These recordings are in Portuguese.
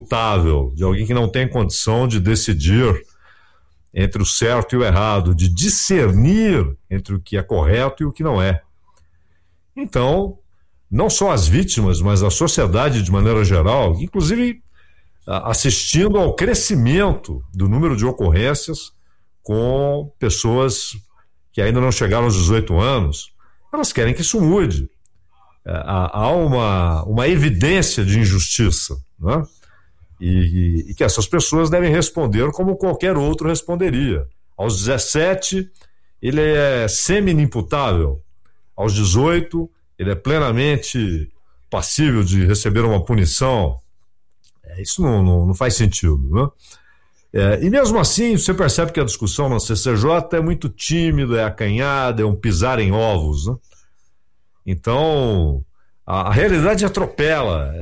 inimputável, de alguém que não tem condição de decidir entre o certo e o errado, de discernir entre o que é correto e o que não é. Então, não só as vítimas, mas a sociedade de maneira geral, inclusive assistindo ao crescimento do número de ocorrências com pessoas que ainda não chegaram aos 18 anos, elas querem que isso mude. Há uma evidência de injustiça, né? E que essas pessoas devem responder como qualquer outro responderia. Aos 17, ele é semi-inimputável. Aos 18, ele é plenamente passível de receber uma punição. Isso não faz sentido, né? E mesmo assim, você percebe que a discussão na CCJ é muito tímida, é acanhada, é um pisar em ovos, né? Então, a realidade atropela.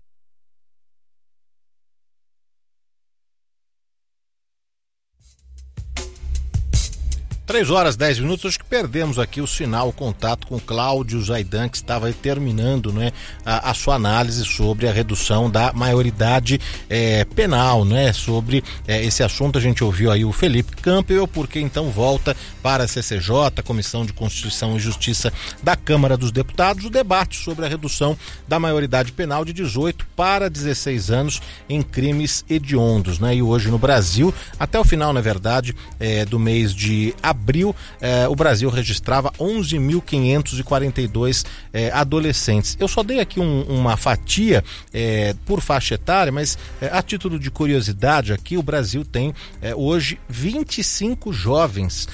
3h10, acho que perdemos aqui o sinal, o contato com Cláudio Zaidan, que estava terminando, né, a sua análise sobre a redução da maioridade penal, né, sobre esse assunto. A gente ouviu aí o Felipe Campbell, porque então volta para a CCJ, Comissão de Constituição e Justiça da Câmara dos Deputados, o debate sobre a redução da maioridade penal de 18 para 16 anos em crimes hediondos, né, e hoje no Brasil, até o final, na verdade, do mês de abril, o Brasil registrava 11.542 adolescentes. Eu só dei aqui uma fatia por faixa etária, mas a título de curiosidade aqui, o Brasil tem hoje 25 jovens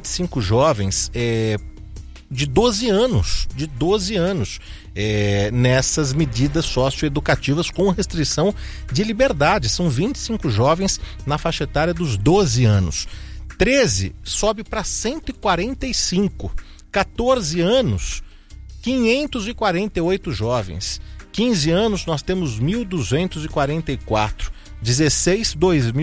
de 12 anos, nessas medidas socioeducativas com restrição de liberdade. São 25 jovens na faixa etária dos 12 anos. 13 sobe para 145, 14 anos, 548 jovens, 15 anos nós temos 1.244, 16,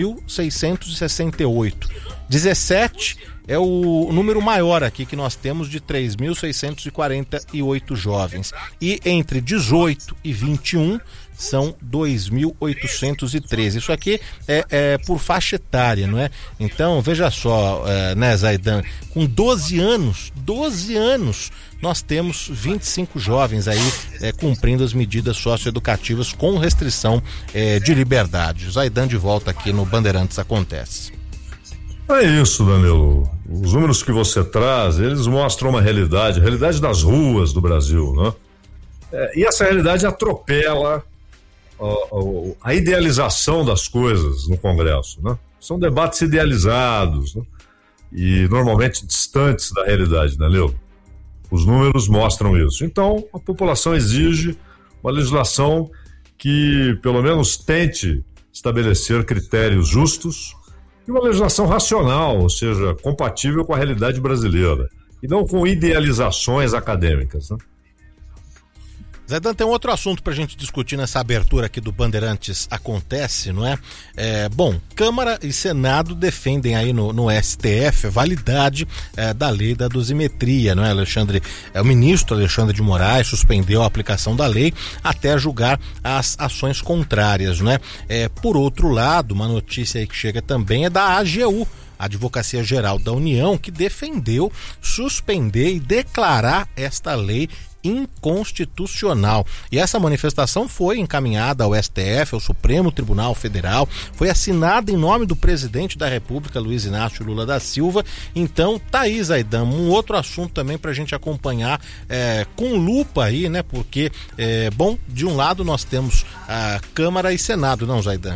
2.668, 17 é o número maior aqui que nós temos, de 3.648 jovens, e entre 18 e 21 são 2.813. Isso aqui é por faixa etária, não é? Então, veja só, né, Zaidan, com 12 anos, nós temos 25 jovens aí cumprindo as medidas socioeducativas com restrição de liberdade. Zaidan de volta aqui no Bandeirantes Acontece. É isso, Danilo. Os números que você traz, eles mostram uma realidade, a realidade das ruas do Brasil, né? E essa realidade atropela a idealização das coisas no Congresso, né? São debates idealizados, né? E normalmente distantes da realidade, Danilo. Os números mostram isso. Então, a população exige uma legislação que, pelo menos, tente estabelecer critérios justos e uma legislação racional, ou seja, compatível com a realidade brasileira, e não com idealizações acadêmicas, né? Zaidan, tem um outro assunto para a gente discutir nessa abertura aqui do Bandeirantes Acontece, não é? Bom, Câmara e Senado defendem aí no STF a validade da lei da dosimetria, não é, Alexandre? O ministro Alexandre de Moraes suspendeu a aplicação da lei até julgar as ações contrárias, não é? Por outro lado, uma notícia aí que chega também é da AGU, a Advocacia Geral da União, que defendeu suspender e declarar esta lei inconstitucional. E essa manifestação foi encaminhada ao STF, ao Supremo Tribunal Federal, foi assinada em nome do presidente da República, Luiz Inácio Lula da Silva. Então, tá aí, Zaidan, um outro assunto também pra gente acompanhar com lupa aí, né? Porque, bom, de um lado nós temos a Câmara e Senado, não, Zaidan?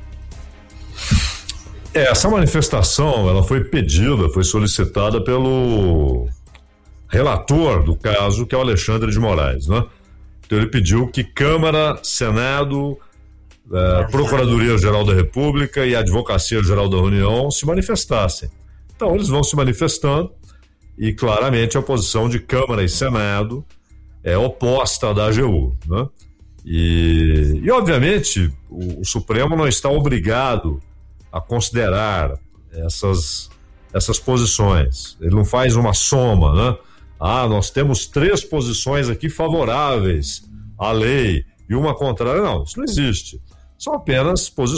Essa manifestação, ela foi solicitada pelo relator do caso, que é o Alexandre de Moraes, né? Então ele pediu que Câmara, Senado, Procuradoria-Geral da República e Advocacia-Geral da União se manifestassem. Então eles vão se manifestando e claramente a posição de Câmara e Senado é oposta à da AGU, né? E obviamente o Supremo não está obrigado a considerar essas posições. Ele não faz uma soma, né? Nós temos 3 posições aqui favoráveis à lei e uma contrária. Não, isso não existe. São apenas posições